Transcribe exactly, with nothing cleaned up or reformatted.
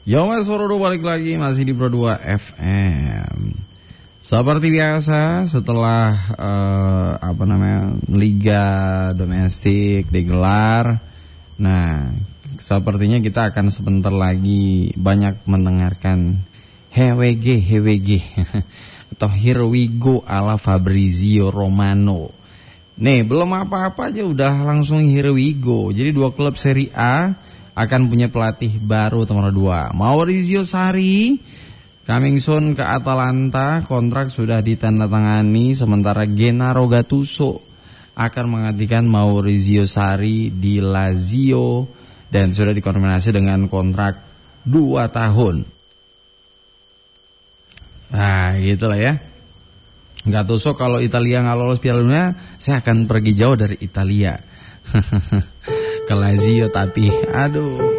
Yo Mas Warodo balik lagi masih di Pro dua F M. Seperti biasa setelah uh, apa namanya liga domestik digelar, nah sepertinya kita akan sebentar lagi banyak mendengarkan H W G H W G atau Here We Go ala Fabrizio Romano. Nih belum apa-apa aja udah langsung Here We Go. Jadi dua klub Serie A akan punya pelatih baru nomor dua. Maurizio Sarri coming soon ke Atalanta, kontrak sudah ditandatangani, sementara Gennaro Gattuso akan menggantikan Maurizio Sarri di Lazio dan sudah dikonfirmasi dengan kontrak dua tahun. Nah, gitulah ya. Gattuso kalau Italia nggak lolos Piala Dunia, saya akan pergi jauh dari Italia. Ke Lazio tapi aduh